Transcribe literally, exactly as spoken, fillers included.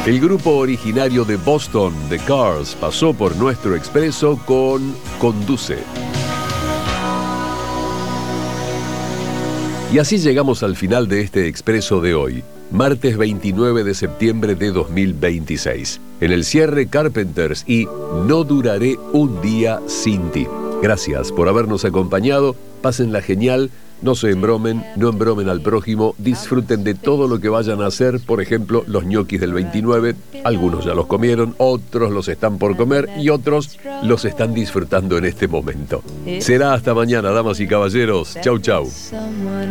El grupo originario de Boston, The Cars, pasó por nuestro expreso con Conduce. Y así llegamos al final de este expreso de hoy, martes veintinueve de septiembre de dos mil veintiséis. En el cierre, Carpenters y No duraré un día sin ti. Gracias por habernos acompañado, pásenla genial, no se embromen, no embromen al prójimo, disfruten de todo lo que vayan a hacer, por ejemplo, los ñoquis del veintinueve, algunos ya los comieron, otros los están por comer y otros los están disfrutando en este momento. Será hasta mañana, damas y caballeros. Chau, chau.